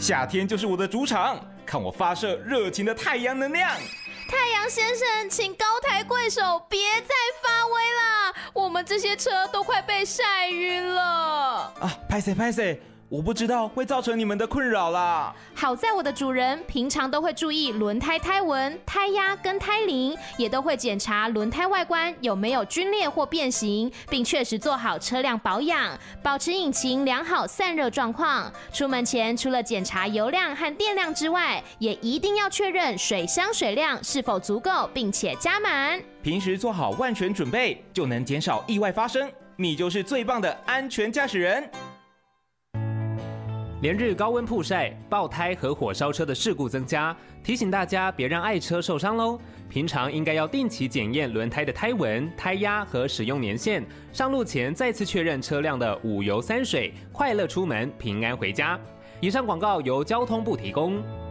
夏天就是我的主场，看我发射热情的太阳能量。 太阳先生，请高抬贵手，别再发威啦！我们这些车都快被晒晕了。 拍谁，我不知道会造成你们的困扰啦。 好在我的主人平常都会注意轮胎胎纹、胎压跟胎龄，也都会检查轮胎外观有没有皲裂或变形，并确实做好车辆保养，保持引擎良好散热状况。出门前除了检查油量和电量之外，也一定要确认水箱水量是否足够，并且加满。 平时做好万全准备，就能减少意外发生。你就是最棒的安全驾驶人。 连日高温曝晒、爆胎和火烧车的事故增加，提醒大家别让爱车受伤喽。平常应该要定期检验轮胎的胎纹、胎压和使用年限，上路前再次确认车辆的5油3水，快乐出门，平安回家。以上广告由交通部提供。